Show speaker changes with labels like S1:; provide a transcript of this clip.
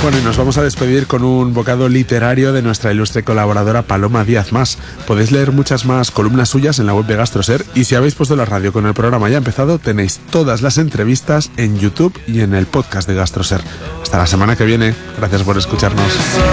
S1: Bueno, y nos vamos a despedir con un bocado literario de nuestra ilustre colaboradora Paloma Díaz Mas. Podéis leer muchas más columnas suyas en la web de GastroSer, y si habéis puesto la radio con el programa ya empezado, tenéis todas las entrevistas en YouTube y en el podcast de GastroSer. Hasta la semana que viene. Gracias por escucharnos.